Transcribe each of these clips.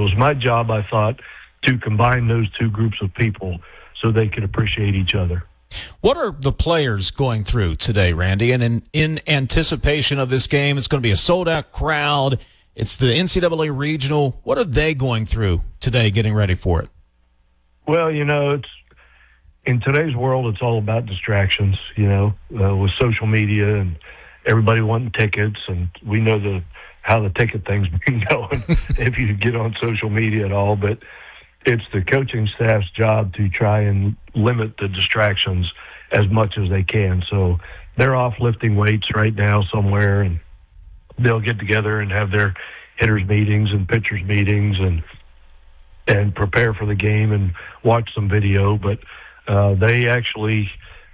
was my job, I thought, to combine those two groups of people so they could appreciate each other. What are the players going through today, Randy? And in anticipation of this game, it's going to be a sold-out crowd. It's the NCAA regional. What are they going through today getting ready for it? Well, it's in today's world, it's all about distractions, with social media and everybody wanting tickets. And we know how the ticket thing's been going if you get on social media at all. But it's the coaching staff's job to try and limit the distractions as much as they can. So they're off lifting weights right now somewhere, and they'll get together and have their hitters meetings and pitchers meetings and prepare for the game and watch some video. But they actually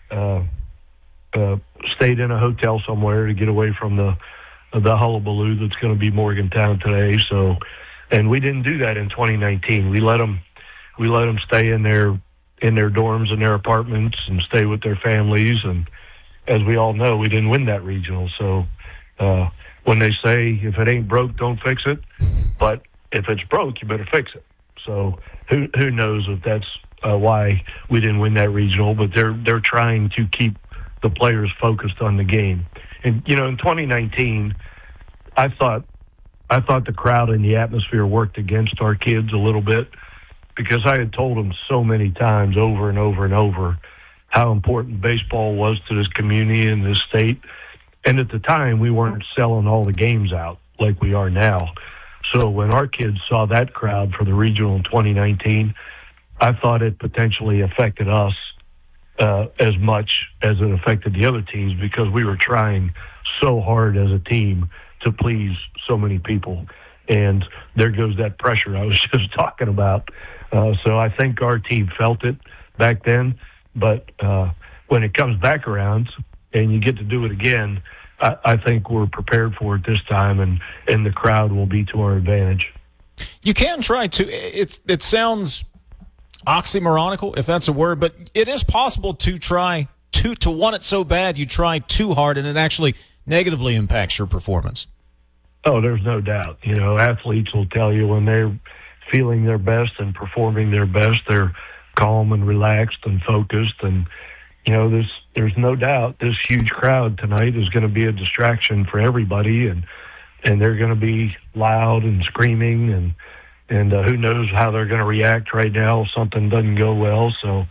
stayed in a hotel somewhere to get away from the hullabaloo that's going to be Morgantown today. So, and we didn't do that in 2019. We let them stay in their dorms and their apartments and stay with their families. And as we all know, we didn't win that regional. So when they say, if it ain't broke, don't fix it. But if it's broke, you better fix it. So who knows if that's why we didn't win that regional, but they're trying to keep the players focused on the game. And, in 2019, I thought the crowd and the atmosphere worked against our kids a little bit, because I had told them so many times over and over and over how important baseball was to this community and this state. And at the time, we weren't selling all the games out like we are now. So when our kids saw that crowd for the regional in 2019, I thought it potentially affected us as much as it affected the other teams, because we were trying so hard as a team to please so many people. And there goes that pressure I was just talking about. So I think our team felt it back then. But when it comes back around and you get to do it again, I think we're prepared for it this time, and the crowd will be to our advantage. You can try to. It sounds oxymoronical, if that's a word, but it is possible to try to want it so bad you try too hard, and it actually negatively impacts your performance. Oh, there's no doubt. Athletes will tell you when they're feeling their best and performing their best, they're calm and relaxed and focused. And, there's no doubt this huge crowd tonight is going to be a distraction for everybody, and they're going to be loud and screaming, and who knows how they're going to react right now if something doesn't go well. So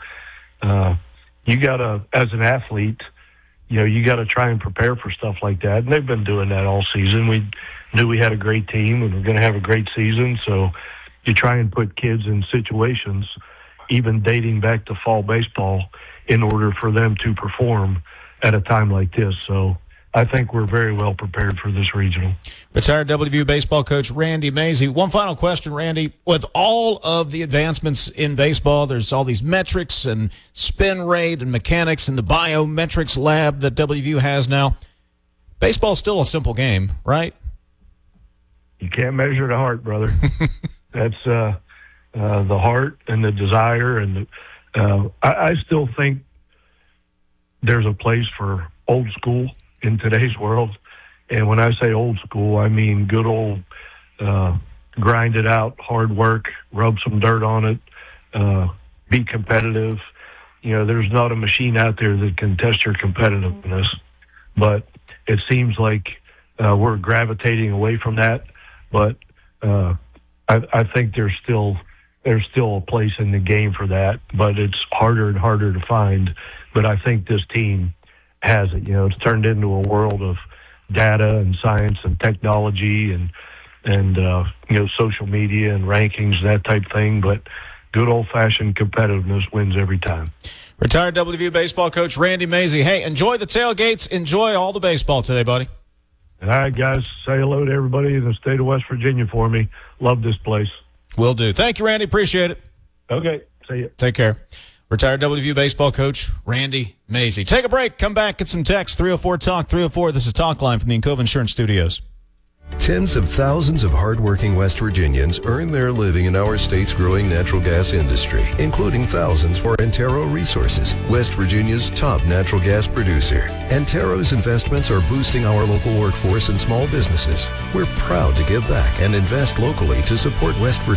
you got to, as an athlete, you got to try and prepare for stuff like that. And they've been doing that all season. We knew we had a great team and we're going to have a great season. So you try and put kids in situations, even dating back to fall baseball, in order for them to perform at a time like this. So I think we're very well prepared for this regional. Retired WVU baseball coach Randy Mazey. One final question, Randy. With all of the advancements in baseball, there's all these metrics and spin rate and mechanics and the biometrics lab that WVU has now. Baseball's still a simple game, right? You can't measure the heart, brother. That's the heart and the desire. And I still think there's a place for old school in today's world. And when I say old school, I mean good old grind it out, hard work, rub some dirt on it, be competitive. There's not a machine out there that can test your competitiveness, but it seems like we're gravitating away from that. But I think there's still a place in the game for that, but it's harder and harder to find. But I think this team has it. It's turned into a world of data and science and technology and social media and rankings, that type thing. But good old-fashioned competitiveness wins every time. Retired WVU baseball coach Randy Mazey. Hey, enjoy the tailgates. Enjoy all the baseball today, buddy. All right, guys. Say hello to everybody in the state of West Virginia for me. Love this place. Will do. Thank you, Randy. Appreciate it. Okay. See you. Take care. Retired WVU baseball coach Randy Mazey. Take a break. Come back. Get some text. 304-TALK. 304. This is Talk Line from the Encova Insurance Studios. Tens of thousands of hardworking West Virginians earn their living in our state's growing natural gas industry, including thousands for Antero Resources, West Virginia's top natural gas producer. Antero's investments are boosting our local workforce and small businesses. We're proud to give back and invest locally to support West Virginia.